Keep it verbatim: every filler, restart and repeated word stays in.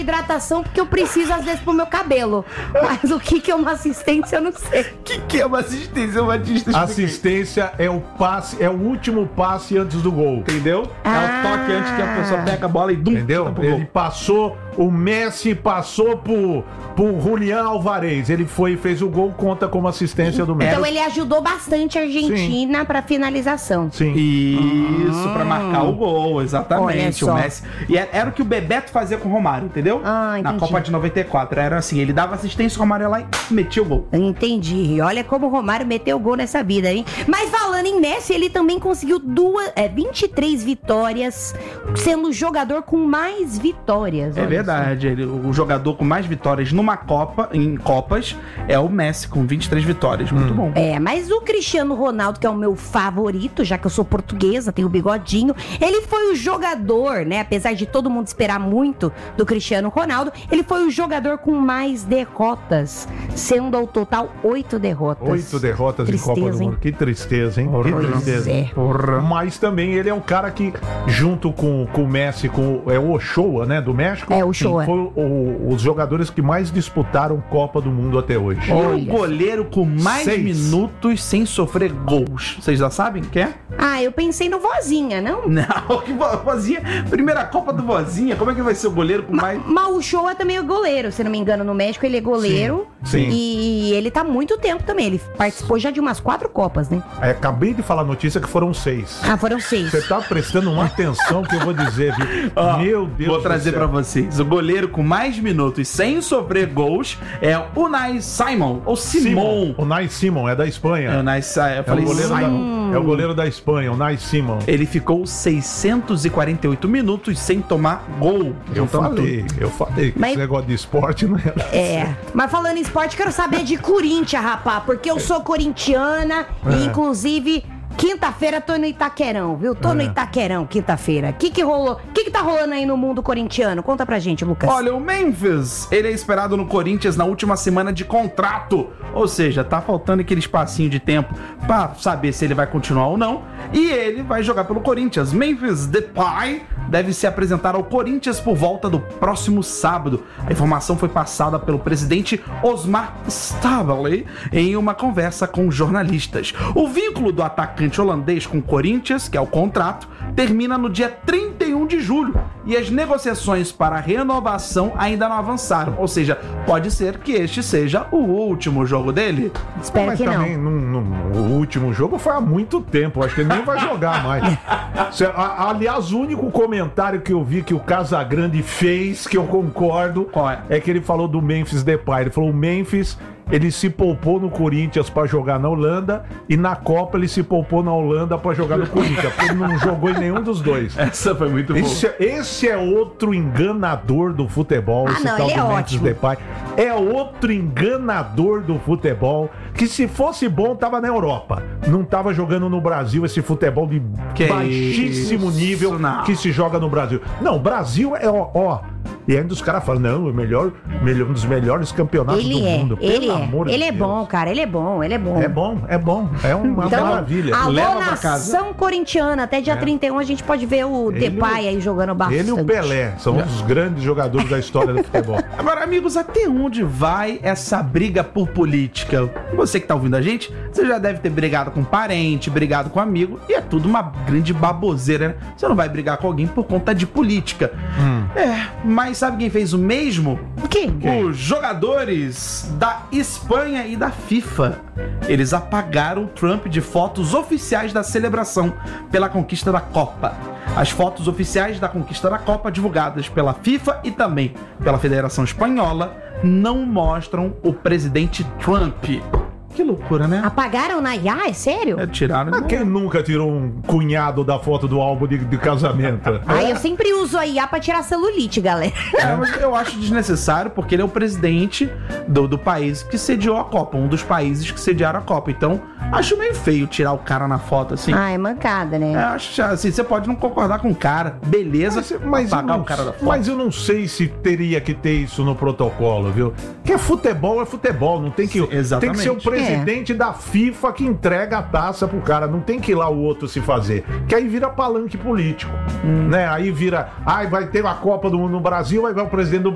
hidratação porque eu preciso às vezes pro meu cabelo. Mas o que que é uma assistência eu não sei. O que que é uma assistência? Uma assistência, assistência é o passe, é o último passe antes do gol. Entendeu? Ah. É o toque antes que a pessoa pega a bola e dum, entendeu? pro gol. Ele passou, o Messi passou pro, pro Julián Alvarez. Ele foi e fez o gol, conta como assistência do Messi. Então ele ajudou bastante a Argentina Sim. pra finalização. Sim. Isso, Ah. pra marcar o gol, exatamente. Olha O só. Messi. E era, era o que o Bebeto fazia com o Romário, entendeu? Ah, Na entendi. Copa de noventa e quatro. Era assim, ele dava assistência, o Romário ia lá e metia o gol. Entendi. Olha como o Romário meteu gol nessa vida, hein? Mas falando em Messi, ele também conseguiu duas, é, vinte e três vitórias, sendo o jogador com mais vitórias. É olha verdade. Ele, o jogador com mais vitórias numa Copa, em Copas, é o Messi, com vinte e três vitórias. Muito bom. É, mas o Cristiano Ronaldo, que é o meu favorito, já que eu sou portuguesa, tenho o bigodinho, ele foi o jogador, né? Apesar de todo mundo esperar muito do Cristiano Ronaldo, ele foi o jogador com mais derrotas, sendo ao total oito derrotas. Oito derrotas Tristeza, em Copa do hein? Mundo. Que tristeza, hein? Que Pois tristeza. é. Mas também ele é um cara que, junto com, com o Messi, com é o Ochoa, né, do México, É, o Ochoa. foi o- os jogadores que mais disputaram Copa do Mundo até hoje. E o Olha. goleiro com mais Seis. minutos sem sofrer gols. Vocês já sabem quem é? Ah, eu pensei no Vozinha, não? Não, que vo- vozinha. Primeira Copa do Vozinha. Como é que vai ser o goleiro com mais. Mas o Shoa também é goleiro, se não me engano, no México ele é goleiro. Sim, sim. E ele tá há muito tempo também. Ele participou já de umas quatro Copas, né? É, acabei de falar a notícia que foram seis. Ah, foram seis. Você tá prestando uma atenção que eu vou dizer, viu? Ó, Meu Deus Vou do trazer céu. pra vocês. O goleiro com mais minutos sem sofrer gols é o Unai Simon. Ou Simon. O Nai Simon, é da Espanha. É, o Unai Simon. Eu É o, falei goleiro Simon. da, é o goleiro da Espanha, o Nai Simon. Ele ficou seiscentos e quarenta e oito minutos sem tomar gol. Eu Juntando falei, eu falei que Mas- esse negócio de esporte não era. É, mas falando em esporte, quero saber de Corinthians, rapá, porque eu sou corintiana e, É. inclusive, quinta-feira tô no Itaquerão, viu? Tô no É. Itaquerão, quinta-feira. O que que rolou? O que que tá rolando aí no mundo corintiano? Conta pra gente, Lucas. Olha, o Memphis, ele é esperado no Corinthians na última semana de contrato. Ou seja, tá faltando aquele espacinho de tempo pra saber se ele vai continuar ou não. E ele vai jogar pelo Corinthians. Memphis Depay deve se apresentar ao Corinthians por volta do próximo sábado. A informação foi passada pelo presidente Osmar Staveley em uma conversa com jornalistas. O vínculo do atacante holandês com o Corinthians, que é o contrato, termina no dia trinta e um de julho. E as negociações para a renovação ainda não avançaram. Ou seja, pode ser que este seja o último jogo dele. Espero Mas que não. também, não, não- o último jogo foi há muito tempo. Acho que ele nem vai jogar mais. Cê- a- aliás, o único comentário que eu vi que o Casagrande fez, que eu concordo, Qual é? que ele falou do Memphis Depay. Ele falou: o Memphis, ele se poupou no Corinthians pra jogar na Holanda e na Copa ele se poupou na Holanda pra jogar no Corinthians, porque ele não jogou em nenhum dos dois. Essa foi muito Esse, é- esse é outro enganador do futebol, Ah, esse não, tal ele do é Memphis ótimo. Depay. É outro enganador do futebol, que se fosse bom tava na Europa. Não tava jogando no Brasil esse futebol de Que baixíssimo isso, nível não. que se joga no Brasil. Não, o Brasil é ó, ó. E ainda os caras falam: não, o melhor, melhor, um dos melhores campeonatos Ele do é, mundo. ele Pelo é. amor de Ele é Deus. bom, cara, ele é bom, ele é bom. É bom, é bom. É uma Então, maravilha. alô, Leva pra casa. nação corintiana, até dia É. trinta e um a gente pode ver o Ele- Depay aí jogando bastante. Ele e o Pelé são um dos grandes jogadores da história do futebol. Agora, amigos, até onde vai essa briga por política? Você que tá ouvindo a gente, você já deve ter brigado com parente, brigado com amigo, e é tudo uma grande baboseira, né? Você não vai brigar com alguém por conta de política. É, mas sabe quem fez o mesmo? O quê? Os jogadores da Espanha e da FIFA. Eles apagaram Trump de fotos oficiais da celebração pela conquista da Copa. As fotos oficiais da conquista da Copa, divulgadas pela FIFA e também pela Federação Espanhola, não mostram o presidente Trump. Que loucura, né? Apagaram na I A? É sério? É, tiraram. Mas quem nunca tirou um cunhado da foto do álbum de, de casamento? Ah, eu sempre uso a I A pra tirar celulite, galera. É, mas eu acho desnecessário porque ele é o presidente do, do país que sediou a Copa, um dos países que sediaram a Copa. Então, acho meio feio tirar o cara na foto assim. Ah, é mancada, né? É, acho assim, você pode não concordar com o cara, beleza, Mas, mas, eu apagar não, o cara da foto. mas eu não sei se teria que ter isso no protocolo, viu? Porque futebol é futebol, não tem que. Sim, exatamente. Tem que ser o presidente da FIFA que entrega a taça pro cara, não tem que ir lá o outro se fazer. Que aí vira palanque político. Né? Aí vira. Ai, vai ter a Copa do Mundo no Brasil, aí vai o presidente do